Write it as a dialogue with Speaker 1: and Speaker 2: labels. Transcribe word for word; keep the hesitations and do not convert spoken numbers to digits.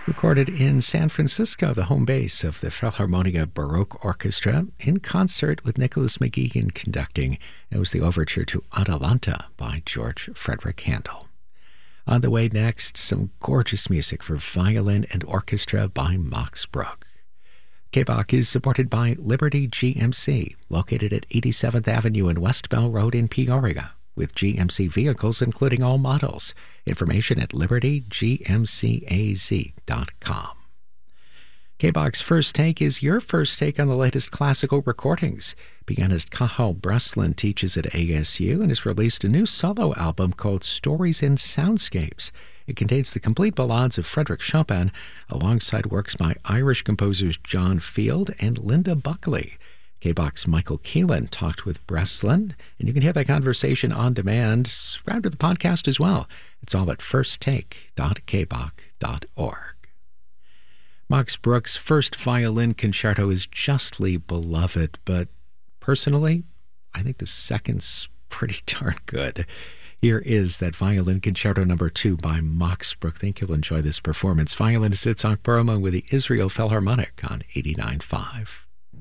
Speaker 1: Recorded in San Francisco, the home base of the Philharmonia Baroque Orchestra, in concert with Nicholas McGeegan conducting. It was the overture to Atalanta by George Frederick Handel. On the way next, some gorgeous music for violin and orchestra by Max Bruch. K B O C is supported by Liberty G M C, located at eighty-seventh Avenue and West Bell Road in Peoria, with G M C vehicles including all models. Information at liberty g m c a z dot com. K B O C's First Take is your first take on the latest classical recordings. Pianist Cathal Breslin teaches at A S U and has released a new solo album called Stories and Soundscapes. It contains the complete ballades of Frederick Chopin, alongside works by Irish composers John Field and Linda Buckley. K B O C's Michael Keelan talked with Breslin, and you can hear that conversation on demand, subscribe to the podcast as well. It's all at first take dot k b o c dot org. Max Bruch's first violin concerto is justly beloved, but personally, I think the second's pretty darn good. Here is that violin concerto number two by Max Bruch. I think you'll enjoy this performance. Violinist Itzhak Perlman with the Israel Philharmonic on eighty-nine point five.